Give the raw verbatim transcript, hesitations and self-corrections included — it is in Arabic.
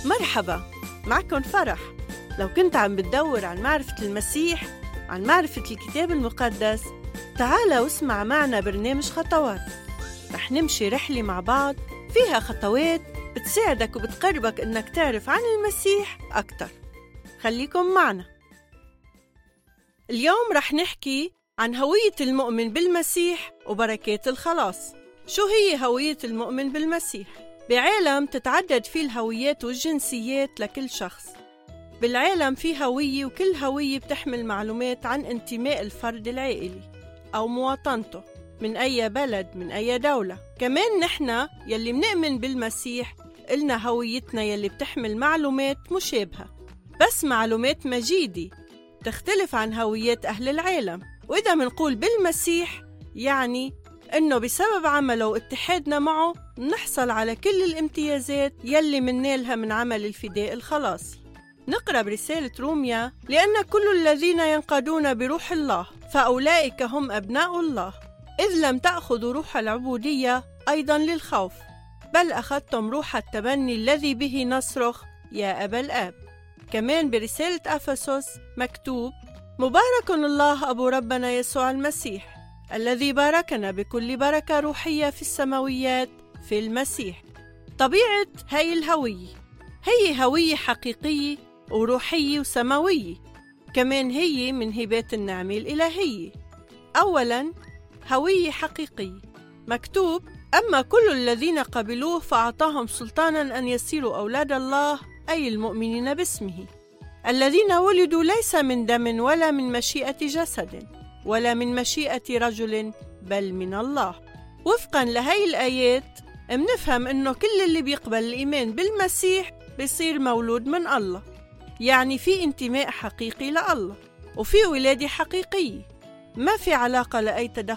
مرحبا، معكم فرح. لو كنت عم بتدور عن معرفة المسيح، عن معرفة الكتاب المقدس، تعال واسمع معنا برنامج خطوات. رح نمشي رحلة مع بعض فيها خطوات بتساعدك وبتقربك إنك تعرف عن المسيح أكتر. خليكم معنا. اليوم رح نحكي عن هوية المؤمن بالمسيح وبركات الخلاص. شو هي هوية المؤمن بالمسيح؟ بعالم تتعدد فيه الهويات والجنسيات لكل شخص. بالعالم في هوية، وكل هوية بتحمل معلومات عن انتماء الفرد العائلي أو مواطنته، من أي بلد، من أي دولة. كمان نحنا يلي منؤمن بالمسيح إلنا هويتنا يلي بتحمل معلومات مشابهة، بس معلومات مجيدة تختلف عن هويات أهل العالم. وإذا منقول بالمسيح يعني إنه بسبب عمله واتحادنا معه نحصل على كل الامتيازات يلي مننالها من عمل الفداء الخلاصي. نقرأ برسالة روميا: لأن كل الذين ينقادون بروح الله فأولئك هم أبناء الله، إذ لم تأخذوا روح العبودية أيضا للخوف، بل أخذتم روح التبني الذي به نصرخ يا أبا الآب. كمان برسالة أفسس مكتوب: مبارك الله أبو ربنا يسوع المسيح الذي باركنا بكل بركة روحية في السماويات في المسيح. طبيعة هاي الهوية هي هوية حقيقية وروحية وسماوية، كمان هي من هبات النعمة الإلهية. أولا، هوية حقيقية. مكتوب: أما كل الذين قبلوه فأعطاهم سلطانا أن يصيروا أولاد الله، أي المؤمنين باسمه، الذين ولدوا ليس من دم ولا من مشيئة جسد ولا من مشيئة رجل بل من الله. وفقا لهي الآيات منفهم إنه كل اللي بيقبل الإيمان بالمسيح بيصير مولود من الله، يعني في انتماء حقيقي لله وفي ولادة حقيقية، ما في علاقة لأي تدخل